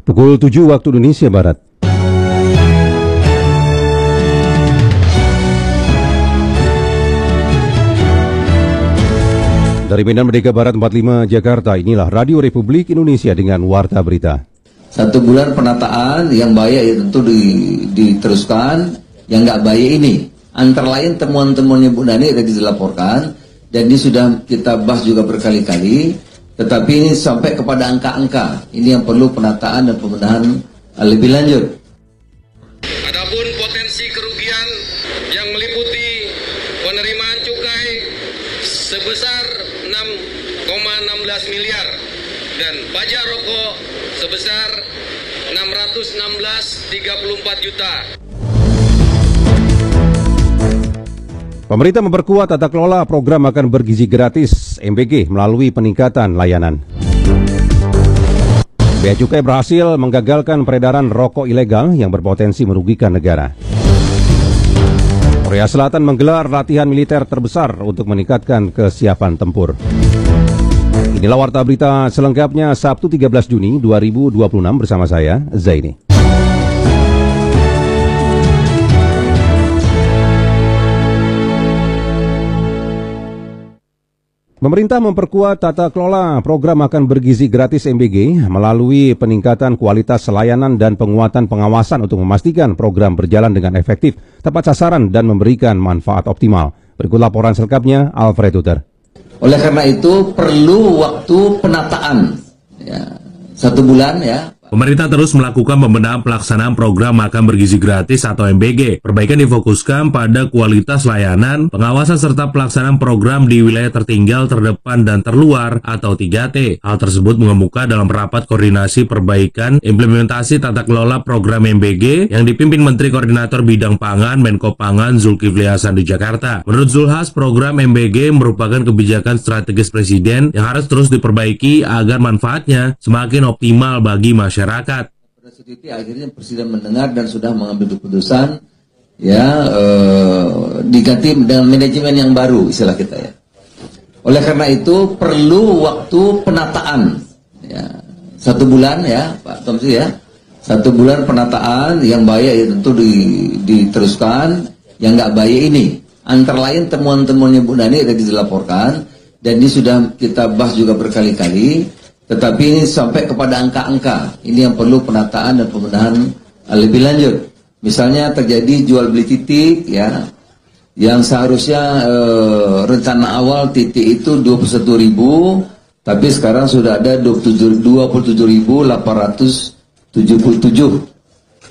Pukul 7 waktu Indonesia Barat. Dari Medan Merdeka Barat 45 Jakarta, inilah Radio Republik Indonesia dengan Warta Berita. 1 bulan penataan, yang baik tentu diteruskan, yang nggak baik ini. Antara lain temuan-temuannya Bu Nani tadi dilaporkan, dan ini sudah kita bahas juga berkali-kali, tetapi ini sampai kepada angka-angka. Ini yang perlu penataan dan pembenahan lebih lanjut. Adapun potensi kerugian yang meliputi penerimaan cukai sebesar 6,16 miliar dan pajak rokok sebesar 616,34 juta. Pemerintah memperkuat tata kelola program makan bergizi gratis MBG melalui peningkatan layanan. Bea Cukai berhasil menggagalkan peredaran rokok ilegal yang berpotensi merugikan negara. Korea Selatan menggelar latihan militer terbesar untuk meningkatkan kesiapan tempur. Inilah Warta Berita selengkapnya Sabtu 13 Juni 2026 bersama saya, Zaini. Pemerintah memperkuat tata kelola program makan bergizi gratis MBG melalui peningkatan kualitas layanan dan penguatan pengawasan untuk memastikan program berjalan dengan efektif, tepat sasaran, dan memberikan manfaat optimal. Berikut laporan selengkapnya, Alfred Uter. Oleh karena itu perlu waktu penataan, 1 bulan ya. Pemerintah terus melakukan pembenahan pelaksanaan program makan bergizi gratis atau MBG. Perbaikan difokuskan pada kualitas layanan, pengawasan serta pelaksanaan program di wilayah tertinggal, terdepan, dan terluar atau 3T. Hal tersebut mengemuka dalam rapat koordinasi perbaikan implementasi tata kelola program MBG yang dipimpin Menteri Koordinator Bidang Pangan Menko Pangan Zulkifli Hasan di Jakarta. Menurut Zulhas, program MBG merupakan kebijakan strategis Presiden yang harus terus diperbaiki agar manfaatnya semakin optimal bagi masyarakat. Pada titik akhirnya Presiden mendengar dan sudah mengambil keputusan diganti dengan manajemen yang baru, istilah kita ya. Oleh karena itu perlu waktu penataan 1 bulan ya Pak Tomsi ya. 1 bulan penataan, yang baik tentu diteruskan, yang nggak baik ini. Antara lain temuan-temuannya Bu Nani tadi dilaporkan, dan ini sudah kita bahas juga berkali-kali. Tetapi ini sampai kepada angka-angka. Ini yang perlu penataan dan pembenahan lebih lanjut. Misalnya terjadi jual beli titik ya, yang seharusnya rencana awal titik itu 21.000, tapi sekarang sudah ada 27.877.